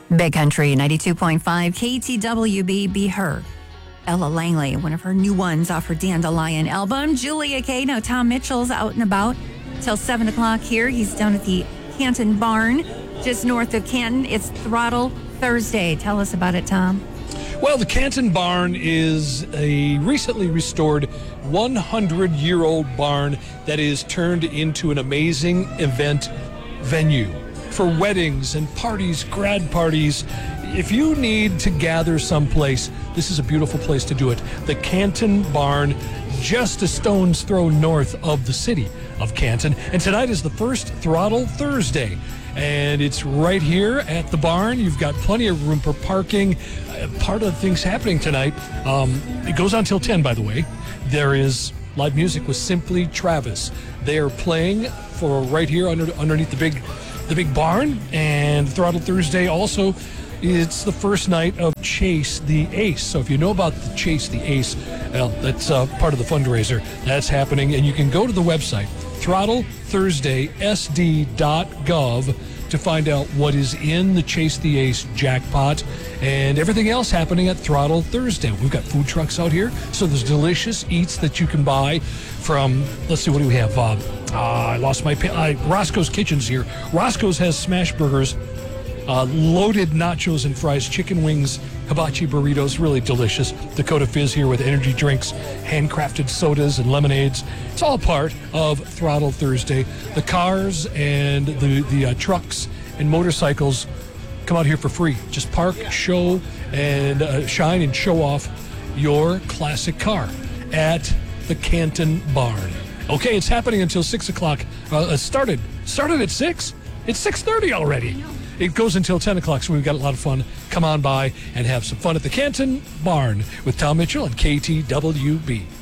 Big Country 92.5 KTWB. Be Her. Ella Langley, one of her new ones off her Dandelion album. Julia Kay. Now Tom Mitchell's out and about till 7 o'clock here. He's down at the Canton Barn, just north of Canton. It's Throttle Thursday. Tell us about it, Tom. Well, the Canton Barn is a recently restored 100-year-old barn that is turned into an amazing event venue for weddings and parties, grad parties. If you need to gather someplace, this is a beautiful place to do it. The Canton Barn, just a stone's throw north of the city of Canton. And tonight is the first Throttle Thursday. And it's right here at the barn. You've got plenty of room for parking. Part of the things happening tonight, it goes on till 10, by the way. There is live music with Simply Travis. They are playing for right here underneath the big barn. And Throttle Thursday also, it's the first night of Chase the Ace. So if you know about the Chase the Ace, well, that's part of the fundraiser. That's happening. And you can go to the website, throttlethursdaysd.gov, to find out what is in the Chase the Ace jackpot and everything else happening at Throttle Thursday. We've got food trucks out here, so there's delicious eats that you can buy from, let's see, what do we have? I lost my Roscoe's Kitchen's here. Roscoe's has smash burgers, loaded nachos and fries, chicken wings, hibachi burritos, really delicious. Dakota Fizz here with energy drinks, handcrafted sodas and lemonades. It's all part of Throttle Thursday. The cars and the trucks and motorcycles come out here for free. Just park, show, and shine and show off your classic car at the Canton Barn. Okay, it's happening until 6 o'clock. It started at 6? It's 6:30 already. It goes until 10 o'clock, so we've got a lot of fun. Come on by and have some fun at the Canton Barn with Tom Mitchell and KTWB.